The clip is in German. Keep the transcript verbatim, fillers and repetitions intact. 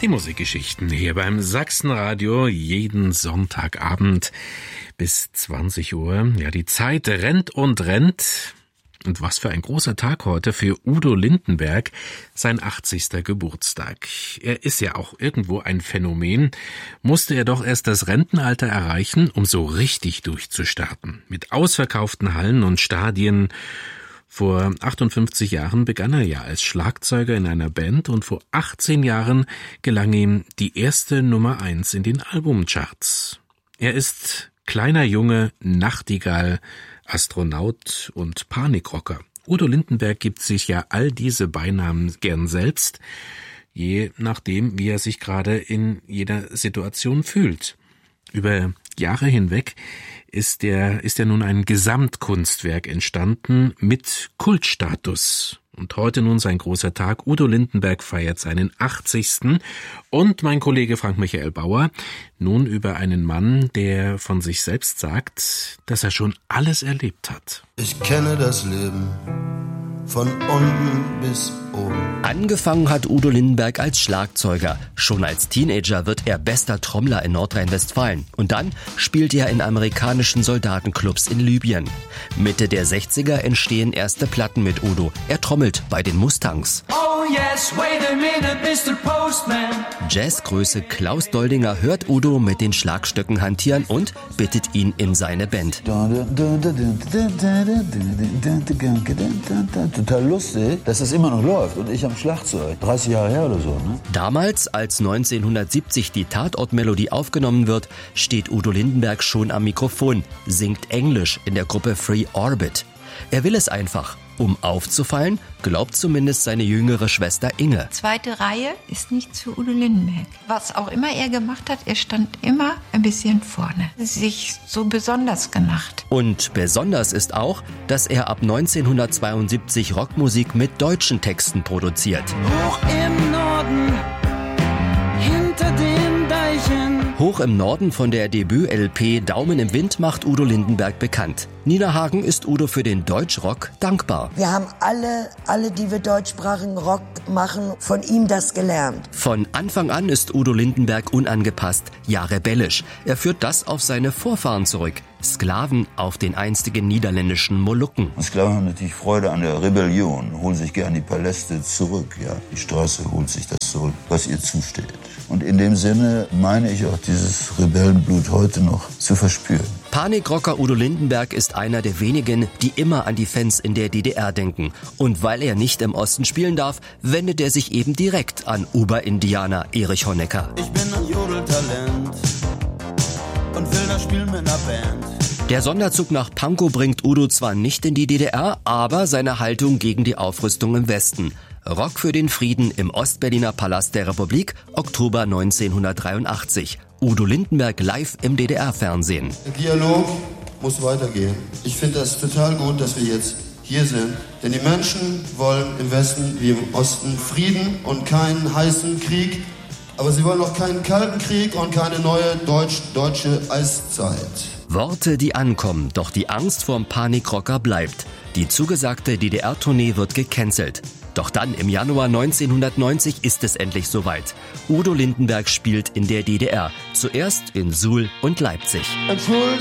Die Musikgeschichten hier beim Sachsenradio jeden Sonntagabend bis zwanzig Uhr. Ja, die Zeit rennt und rennt. Und was für ein großer Tag heute für Udo Lindenberg, sein achtzigster Geburtstag. Er ist ja auch irgendwo ein Phänomen, musste er doch erst das Rentenalter erreichen, um so richtig durchzustarten. Mit ausverkauften Hallen und Stadien. Vor achtundfünfzig Jahren begann er ja als Schlagzeuger in einer Band und vor achtzehn Jahren gelang ihm die erste Nummer eins in den Albumcharts. Er ist kleiner Junge, Nachtigall, Astronaut und Panikrocker. Udo Lindenberg gibt sich ja all diese Beinamen gern selbst, je nachdem, wie er sich gerade in jeder Situation fühlt. Über Jahre hinweg ist er, ist er nun ein Gesamtkunstwerk entstanden mit Kultstatus. Und heute nun sein großer Tag. Udo Lindenberg feiert seinen achtzigsten Und mein Kollege Frank-Michael Bauer nun über einen Mann, der von sich selbst sagt, dass er schon alles erlebt hat. Ich kenne das Leben von unten bis oben. Angefangen hat Udo Lindenberg als Schlagzeuger. Schon als Teenager wird er bester Trommler in Nordrhein-Westfalen. Und dann spielt er in amerikanischen Soldatenclubs in Libyen. Mitte der sechziger entstehen erste Platten mit Udo. Er trommelt bei den Mustangs. Oh yes, wait a minute, Mister Postman. Jazzgröße Klaus Doldinger hört Udo mit den Schlagstöcken hantieren und bittet ihn in seine Band. Total lustig, dass das immer noch läuft und ich am Schlagzeug. dreißig Jahre her oder so, ne? Damals, als neunzehnhundertsiebzig die Tatortmelodie aufgenommen wird, steht Udo Lindenberg schon am Mikrofon, singt Englisch in der Gruppe Free Orbit. Er will es einfach. Um aufzufallen, glaubt zumindest seine jüngere Schwester Inge. Zweite Reihe ist nicht zu Udo Lindenberg. Was auch immer er gemacht hat, er stand immer ein bisschen vorne. Sich so besonders gemacht. Und besonders ist auch, dass er ab neunzehnhundertzweiundsiebzig Rockmusik mit deutschen Texten produziert. Hoch im Norden, hinter den Deichen. Hoch im Norden von der Debüt-L P Daumen im Wind macht Udo Lindenberg bekannt. Nina Hagen ist Udo für den Deutschrock dankbar. Wir haben alle, alle, die wir deutschsprachigen Rock machen, von ihm das gelernt. Von Anfang an ist Udo Lindenberg unangepasst, ja rebellisch. Er führt das auf seine Vorfahren zurück. Sklaven auf den einstigen niederländischen Molukken. Sklaven haben natürlich Freude an der Rebellion, holen sich gern die Paläste zurück. Ja, die Straße holt sich das zurück, was ihr zusteht. Und in dem Sinne meine ich auch dieses Rebellenblut heute noch zu verspüren. Panikrocker Udo Lindenberg ist einer der wenigen, die immer an die Fans in der D D R denken. Und weil er nicht im Osten spielen darf, wendet er sich eben direkt an Oberindianer Erich Honecker. Ich bin ein Jodeltalent und will das spielen mit einer Band. Der Sonderzug nach Pankow bringt Udo zwar nicht in die D D R, aber seine Haltung gegen die Aufrüstung im Westen. Rock für den Frieden im Ostberliner Palast der Republik, Oktober neunzehnhundertdreiundachtzig. Udo Lindenberg live im D D R-Fernsehen. Der Dialog muss weitergehen. Ich finde das total gut, dass wir jetzt hier sind. Denn die Menschen wollen im Westen wie im Osten Frieden und keinen heißen Krieg. Aber sie wollen auch keinen kalten Krieg und keine neue deutsch-deutsche Eiszeit. Worte, die ankommen, doch die Angst vorm Panikrocker bleibt. Die zugesagte D D R-Tournee wird gecancelt. Doch dann im Januar neunzehnhundertneunzig ist es endlich soweit. Udo Lindenberg spielt in der D D R, zuerst in Suhl und Leipzig. Entschuldigung.